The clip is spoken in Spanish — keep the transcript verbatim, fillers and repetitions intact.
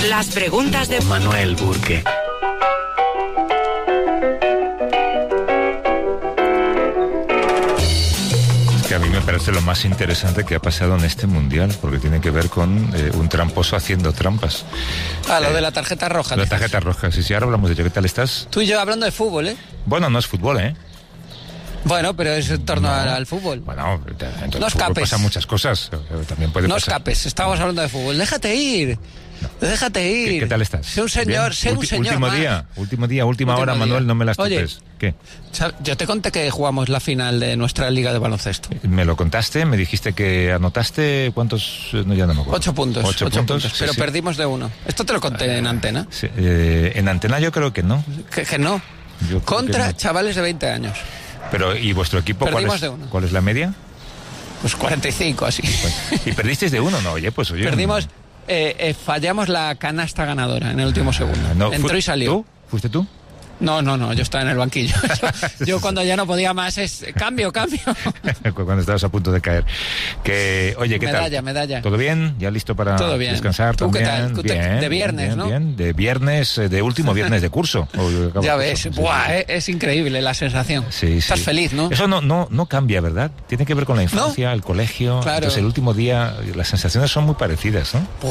Las preguntas de Manuel Burke. Que a mí me parece lo más interesante que ha pasado en este mundial, porque tiene que ver con eh, un tramposo haciendo trampas. Ah, lo eh, de la tarjeta roja. La tarjeta roja, sí, sí, ahora hablamos de ello. ¿Qué tal estás? Tú y yo hablando de fútbol, ¿eh? Bueno, no es fútbol, ¿eh? Bueno, pero es en torno No. al, al fútbol. Bueno, en No el fútbol escapes. pasan muchas cosas. También puede No pasar. escapes, estábamos hablando de fútbol. Déjate ir. Déjate ir. ¿Qué, qué tal estás? Sé un señor, ¿Bien? sé un Ulti- señor. Último más. día, último día, última Último hora, día. Manuel, no me las Oye, topes. ¿Qué? ¿Sab- Yo te conté que jugamos la final de nuestra liga de baloncesto. Me lo contaste, me dijiste que anotaste, ¿cuántos? No, ya no me acuerdo. Ocho puntos. Ocho, ocho puntos, puntos, sí, pero sí. perdimos de uno. Esto te lo conté en antena. Sí, eh, en antena yo creo que no. Que, que no. Yo creo Contra que no. chavales de veinte años. Pero, ¿y vuestro equipo cuál Perdimos es, de uno. cuál es la media? Pues cuarenta y cinco, así. ¿Y perdisteis de uno? No, oye, pues oye. Perdimos, eh, eh, fallamos la canasta ganadora en el último segundo. No, Entró fu- y salió. ¿Tú? ¿Fuiste tú? No, no, no, yo estaba en el banquillo. Yo, yo cuando ya no podía más es cambio, cambio. Cuando estabas a punto de caer. Que, oye, ¿qué Medalla, tal? medalla. ¿Todo bien? ¿Ya listo para Todo bien. descansar ¿Tú qué también? tal? ¿Tú te- Bien, de viernes, bien, ¿no? Bien, de viernes, eh, de último viernes de curso. O de acabo Ya de ves, curso. Sí, buah, sí, sí. eh, es increíble la sensación. Sí, sí. Estás feliz, ¿no? Eso no, no, no cambia, ¿verdad? Tiene que ver con la infancia, el colegio. Claro. Entonces el último día, las sensaciones son muy parecidas, ¿no?